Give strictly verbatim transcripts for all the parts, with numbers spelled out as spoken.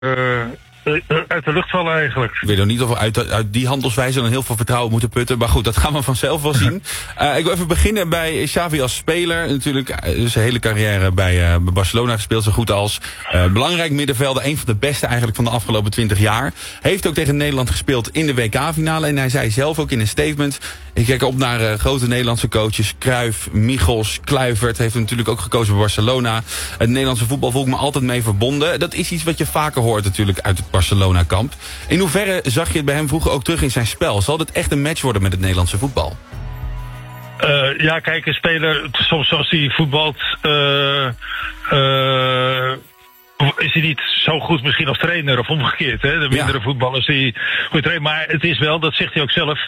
uh, uit de lucht vallen eigenlijk. Ik weet nog niet of we uit, uit die handelswijze dan heel veel vertrouwen moeten putten. Maar goed, dat gaan we vanzelf wel zien. Uh, ik wil even beginnen bij Xavi als speler. Natuurlijk uh, zijn hele carrière bij, uh, bij Barcelona gespeeld, zo goed als. Uh, belangrijk middenvelder, een van de beste eigenlijk van de afgelopen twintig jaar. Heeft ook tegen Nederland gespeeld in de W K-finale. En hij zei zelf ook in een statement... Ik kijk op naar uh, grote Nederlandse coaches. Cruyff, Michels, Kluivert heeft natuurlijk ook gekozen bij Barcelona. Het Nederlandse voetbal voel ik me altijd mee verbonden. Dat is iets wat je vaker hoort natuurlijk uit het Barcelona-kamp. In hoeverre zag je het bij hem vroeger ook terug in zijn spel? Zal dit echt een match worden met het Nederlandse voetbal? Uh, ja, kijk, een speler, soms als hij voetbalt... Uh, uh, is hij niet zo goed misschien als trainer of omgekeerd. Hè? De mindere ja. voetballers die goed trainen. Maar het is wel, dat zegt hij ook zelf...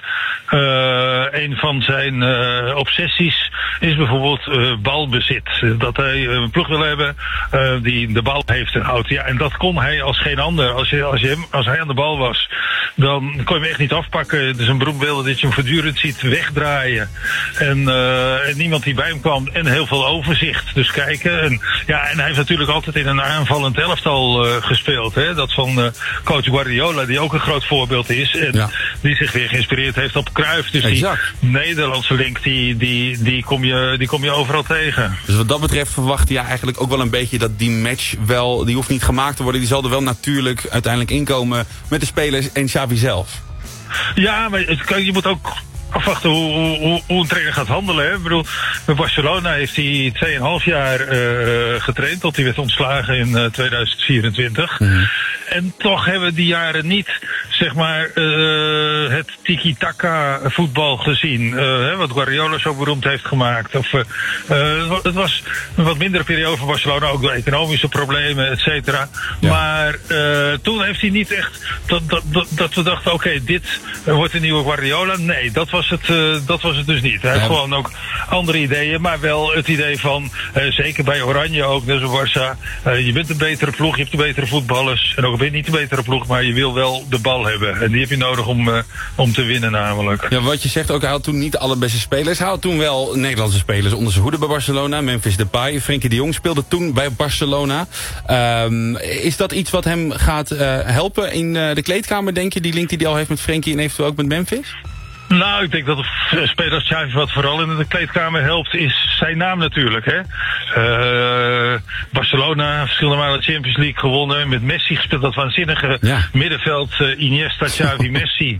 Uh, een van zijn uh, obsessies is bijvoorbeeld uh, balbezit. Dat hij een ploeg wil hebben uh, die de bal heeft en houdt. Ja, en dat kon hij als geen ander. Als, je, als, je hem, als hij aan de bal was, dan kon je hem echt niet afpakken. Het is een beroemd beeld dat je hem voortdurend ziet wegdraaien. En, uh, en niemand die bij hem kwam. En heel veel overzicht. Dus kijken. En, ja, en hij heeft natuurlijk altijd in een aanvallend elftal uh, gespeeld. Hè? Dat van uh, coach Guardiola, die ook een groot voorbeeld is. En ja. die zich weer geïnspireerd heeft op Cruyff. Dus exact. Die Nederlandse link, die, die, die, kom je, die kom je overal tegen. Dus wat dat betreft verwacht je eigenlijk ook wel een beetje dat die match wel, die hoeft niet gemaakt te worden. Die zal er wel natuurlijk uiteindelijk inkomen met de spelers en Xavi zelf. Ja, maar het, je moet ook afwachten hoe, hoe, hoe een trainer gaat handelen. Hè? Ik bedoel, bij Barcelona heeft hij tweeënhalf jaar uh, getraind, tot hij werd ontslagen in uh, tweeduizend vierentwintig. Mm-hmm. En toch hebben we die jaren niet, zeg maar, uh, het tiki-taka voetbal gezien. Uh, hè, wat Guardiola zo beroemd heeft gemaakt. Of, uh, uh, het was een wat mindere periode voor Barcelona, ook door economische problemen, et cetera. Ja. Maar uh, toen heeft hij niet echt dat, dat, dat, dat we dachten, oké, okay, dit wordt een nieuwe Guardiola. Nee, dat was het, uh, dat was het dus niet. Hij ja. heeft gewoon ook andere ideeën, maar wel het idee van, uh, zeker bij Oranje ook, dus Barça, uh, je bent een betere ploeg, je hebt de betere voetballers, en ook al ben je niet de betere ploeg, maar je wil wel de bal hebben. En die heb je nodig om, uh, om te winnen namelijk. Ja, wat je zegt ook, hij had toen niet de allerbeste spelers. Hij had toen wel Nederlandse spelers onder zijn hoede bij Barcelona. Memphis Depay, Frenkie de Jong speelde toen bij Barcelona. Um, is dat iets wat hem gaat uh, helpen in uh, de kleedkamer, denk je? Die link die hij al heeft met Frenkie en eventueel ook met Memphis? Nou, ik denk dat de speler als Xavi wat vooral in de kleedkamer helpt, is zijn naam natuurlijk. Hè? Uh, Barcelona, verschillende malen de Champions League gewonnen. Met Messi gespeeld, dat waanzinnige ja. middenveld. Uh, Iniesta, Xavi, Messi.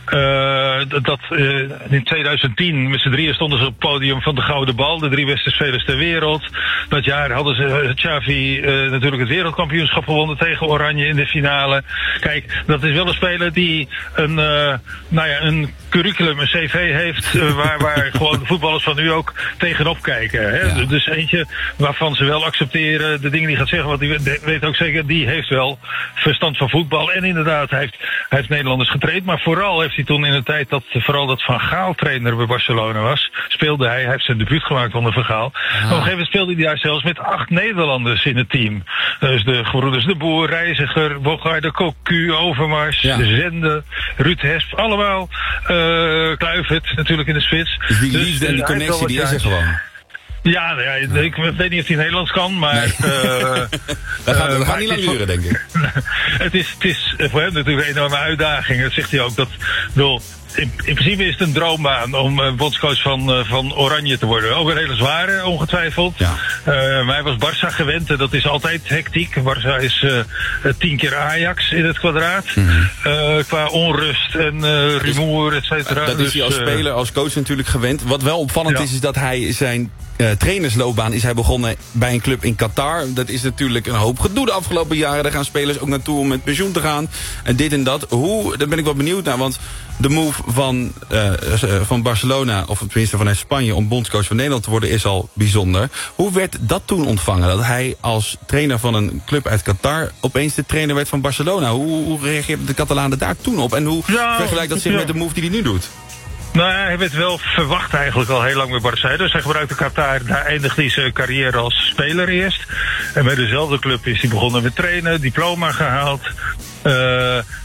Uh, dat uh, in tweeduizend tien met z'n drieën stonden ze op het podium van de Gouden Bal. De drie beste spelers ter wereld. Dat jaar hadden ze uh, Xavi uh, natuurlijk het wereldkampioenschap gewonnen tegen Oranje in de finale. Kijk, dat is wel een speler die een, uh, nou ja, een curriculum, een cv heeft, uh, waar, waar gewoon de voetballers van nu ook tegenop kijken. Hè? Ja. Dus eentje waarvan ze wel accepteren de dingen die gaat zeggen, want die weet ook zeker, die heeft wel verstand van voetbal. En inderdaad, hij heeft, hij heeft Nederlanders getraind, maar vooral heeft hij toen in de tijd dat vooral dat Van Gaal trainer bij Barcelona was, speelde hij, hij heeft zijn debuut gemaakt onder Van Gaal. Ah. Op een gegeven moment speelde hij daar zelfs met acht Nederlanders in het team. Dus de gebroeders De Boer, Reiziger, Bogaerts, Cocu, Overmars, ja. Zende, Ruud Hesp, allemaal uh, Kluivert natuurlijk in de spits. Dus die liefde dus, en die connectie, die is er gewoon. Ja, nou ja, ik weet niet of hij Nederlands kan, maar... Nee. Uh, dat gaat, dat uh, gaat niet lang duren, denk ik. het, is, het is voor hem natuurlijk een enorme uitdaging. Dat zegt hij ook. Dat, bedoel, in, in principe is het een droombaan om uh, bondscoach van, uh, van Oranje te worden. Ook een hele zware, ongetwijfeld. Ja. Uh, maar hij was Barça gewend. Uh, dat is altijd hectiek. Barça is uh, tien keer Ajax in het kwadraat. Mm-hmm. Uh, qua onrust en uh, rumoer, et cetera. Dat is dus, hij als speler, als coach natuurlijk gewend. Wat wel opvallend ja. is, is dat hij zijn... Uh, trainersloopbaan is hij begonnen bij een club in Qatar. Dat is natuurlijk een hoop gedoe de afgelopen jaren. Daar gaan spelers ook naartoe om met pensioen te gaan. En dit en dat. Hoe, daar ben ik wel benieuwd naar. Want de move van, uh, van Barcelona, of tenminste vanuit Spanje, om bondscoach van Nederland te worden, is al bijzonder. Hoe werd dat toen ontvangen? Dat hij als trainer van een club uit Qatar opeens de trainer werd van Barcelona. Hoe, hoe reageerden de Catalanen daar toen op? En hoe ja, vergelijkt dat zich ja. met de move die hij nu doet? Nou, hij werd wel verwacht eigenlijk al heel lang bij Barça. Dus hij gebruikte Qatar, daar eindigde hij zijn carrière als speler eerst. En bij dezelfde club is hij begonnen met trainen, diploma gehaald. Uh,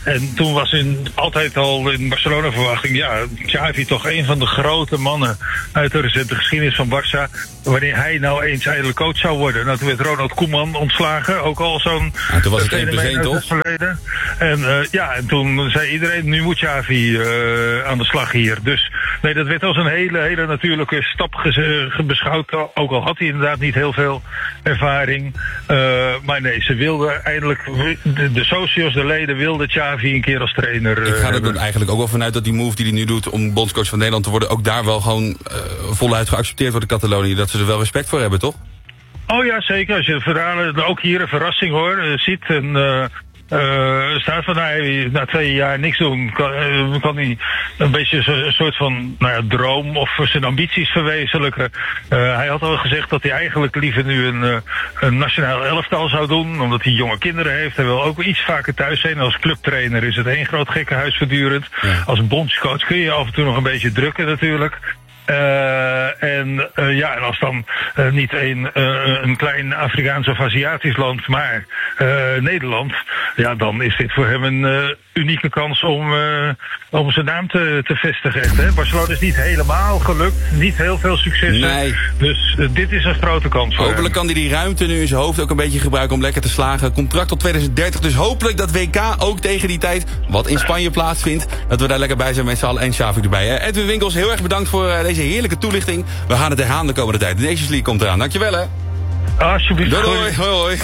En toen was in, altijd al in Barcelona verwachting, ja, Xavi toch een van de grote mannen uit de recente geschiedenis van Barça. Wanneer hij nou eens eindelijk coach zou worden. Nou, toen werd Ronald Koeman ontslagen, ook al zo'n... Ja, toen was het één plus één, toch? Verleden. En uh, ja, en toen zei iedereen, nu moet Xavi uh, aan de slag hier. Dus nee, dat werd als een hele, hele natuurlijke stap ge- ge- beschouwd. Ook al had hij inderdaad niet heel veel ervaring. Uh, maar nee, ze wilden eindelijk, de, de socios, de leden wilden Xavi een keer als trainer uh, Ik ga er hebben. dan eigenlijk ook wel vanuit dat die move die hij nu doet om bondscoach van Nederland te worden, ook daar wel gewoon uh, voluit geaccepteerd wordt in Catalonië. Dat ze er wel respect voor hebben, toch? Oh ja, zeker. Als je de verhalen, ook hier een verrassing hoor, uh, ziet en uh, uh, staat van hij na twee jaar niks doen, kan, uh, kan hij een beetje een soort van nou ja, droom of zijn ambities verwezenlijken. Uh, hij had al gezegd dat hij eigenlijk liever nu een, uh, een nationaal elftal zou doen, omdat hij jonge kinderen heeft. Hij wil ook iets vaker thuis zijn. Als clubtrainer is het één groot gekkenhuis voortdurend. Ja. Als bondscoach kun je af en toe nog een beetje drukken natuurlijk. Uh, en uh, ja, en als dan uh, niet een, uh, een klein Afrikaans of Aziatisch land, maar uh, Nederland, ja, dan is dit voor hem een uh, unieke kans om, uh, om zijn naam te, te vestigen. Echt, hè? Barcelona is niet helemaal gelukt, niet heel veel succes. Nee. Dus uh, dit is een grote kans voor Hopelijk hem. kan hij die ruimte nu in zijn hoofd ook een beetje gebruiken om lekker te slagen. Contract tot tweeduizend dertig, dus hopelijk dat W K ook tegen die tijd, wat in Spanje plaatsvindt, dat we daar lekker bij zijn met z'n allen en Xavi erbij. Hè? Edwin Winkels, heel erg bedankt voor uh, deze heerlijke toelichting. We gaan het herhalen de komende tijd. De Nations League komt eraan. Dankjewel hè. Alsjeblieft. Doei doei. Hoi hoi.